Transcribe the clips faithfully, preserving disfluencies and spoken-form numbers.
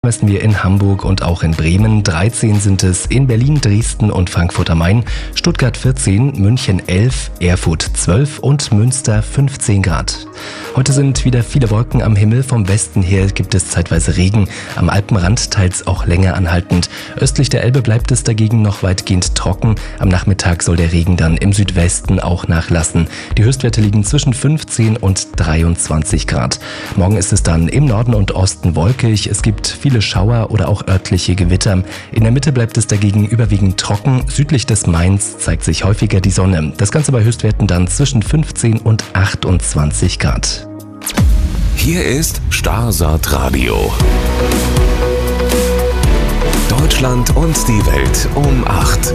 Messen wir in Hamburg und auch in Bremen. dreizehn sind es in Berlin, Dresden und Frankfurt am Main, Stuttgart vierzehn, München elf, Erfurt zwölf und Münster fünfzehn Grad. Heute sind wieder viele Wolken am Himmel. Vom Westen her gibt es zeitweise Regen, am Alpenrand teils auch länger anhaltend. Östlich der Elbe bleibt es dagegen noch weitgehend trocken. Am Nachmittag soll der Regen dann im Südwesten auch nachlassen. Die Höchstwerte liegen zwischen fünfzehn und dreiundzwanzig Grad. Morgen ist es dann im Norden und Osten wolkig. Es gibt viele Viele Schauer oder auch örtliche Gewitter. In der Mitte bleibt es dagegen überwiegend trocken. Südlich des Mains zeigt sich häufiger die Sonne. Das Ganze bei Höchstwerten dann zwischen fünfzehn und achtundzwanzig Grad. Hier ist Starsaat Radio. Deutschland und die Welt um acht.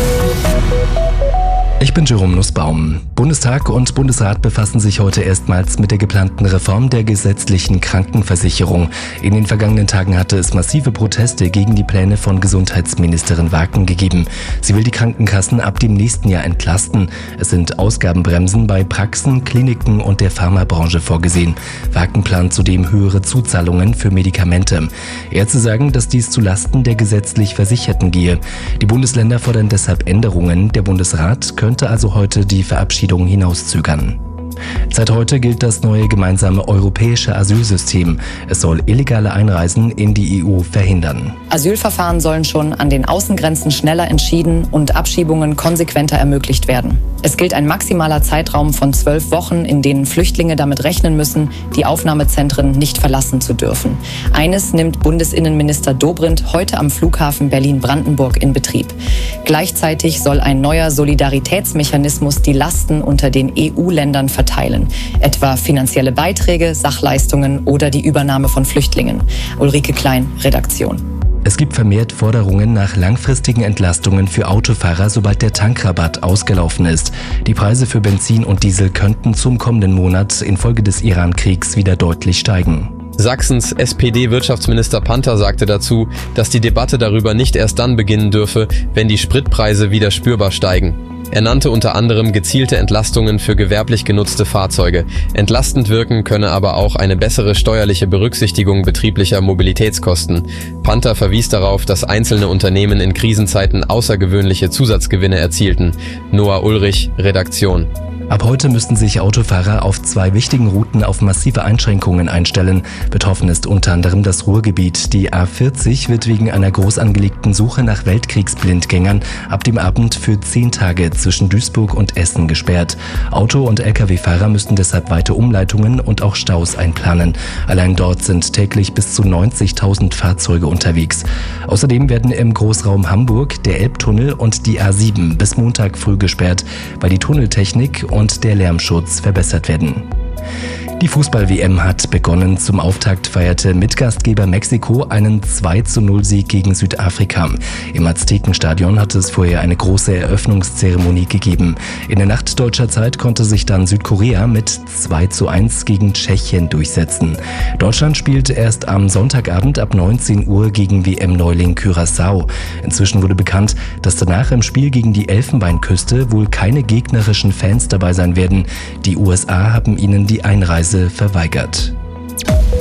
Ich bin Jerome Nussbaum. Bundestag und Bundesrat befassen sich heute erstmals mit der geplanten Reform der gesetzlichen Krankenversicherung. In den vergangenen Tagen hatte es massive Proteste gegen die Pläne von Gesundheitsministerin Waken gegeben. Sie will die Krankenkassen ab dem nächsten Jahr entlasten. Es sind Ausgabenbremsen bei Praxen, Kliniken und der Pharmabranche vorgesehen. Waken plant zudem höhere Zuzahlungen für Medikamente. Ärzte sagen, dass dies zu Lasten der gesetzlich Versicherten gehe. Die Bundesländer fordern deshalb Änderungen. Der Bundesrat könnte also heute die Verabschiedung hinauszögern. Seit heute gilt das neue gemeinsame europäische Asylsystem. Es soll illegale Einreisen in die E U verhindern. Asylverfahren sollen schon an den Außengrenzen schneller entschieden und Abschiebungen konsequenter ermöglicht werden. Es gilt ein maximaler Zeitraum von zwölf Wochen, in denen Flüchtlinge damit rechnen müssen, die Aufnahmezentren nicht verlassen zu dürfen. Eines nimmt Bundesinnenminister Dobrindt heute am Flughafen Berlin-Brandenburg in Betrieb. Gleichzeitig soll ein neuer Solidaritätsmechanismus die Lasten unter den E U-Ländern verteilen, etwa finanzielle Beiträge, Sachleistungen oder die Übernahme von Flüchtlingen. Ulrike Klein, Redaktion. Es gibt vermehrt Forderungen nach langfristigen Entlastungen für Autofahrer, sobald der Tankrabatt ausgelaufen ist. Die Preise für Benzin und Diesel könnten zum kommenden Monat infolge des Iran-Kriegs wieder deutlich steigen. Sachsens S P D-Wirtschaftsminister Panther sagte dazu, dass die Debatte darüber nicht erst dann beginnen dürfe, wenn die Spritpreise wieder spürbar steigen. Er nannte unter anderem gezielte Entlastungen für gewerblich genutzte Fahrzeuge. Entlastend wirken könne aber auch eine bessere steuerliche Berücksichtigung betrieblicher Mobilitätskosten. Panther verwies darauf, dass einzelne Unternehmen in Krisenzeiten außergewöhnliche Zusatzgewinne erzielten. Noah Ulrich, Redaktion. Ab heute müssten sich Autofahrer auf zwei wichtigen Routen auf massive Einschränkungen einstellen. Betroffen ist unter anderem das Ruhrgebiet. Die A vierzig wird wegen einer groß angelegten Suche nach Weltkriegsblindgängern ab dem Abend für zehn Tage zwischen Duisburg und Essen gesperrt. Auto- und L K W-Fahrer müssten deshalb weite Umleitungen und auch Staus einplanen. Allein dort sind täglich bis zu neunzigtausend Fahrzeuge unterwegs. Außerdem werden im Großraum Hamburg der Elbtunnel und die A sieben bis Montag früh gesperrt, weil die Tunneltechnik und der Lärmschutz verbessert werden. Die Fußball-W M hat begonnen. Zum Auftakt feierte Mitgastgeber Mexiko einen zwei zu null Sieg gegen Südafrika. Im Aztekenstadion hatte es vorher eine große Eröffnungszeremonie gegeben. In der Nacht deutscher Zeit konnte sich dann Südkorea mit zwei zu eins gegen Tschechien durchsetzen. Deutschland spielt erst am Sonntagabend ab neunzehn Uhr gegen W M-Neuling Curaçao. Inzwischen wurde bekannt, dass danach im Spiel gegen die Elfenbeinküste wohl keine gegnerischen Fans dabei sein werden. Die U S A haben ihnen die Einreise verweigert.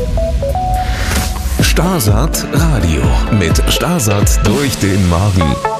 Starsaat Radio mit Starsaat durch den Magen.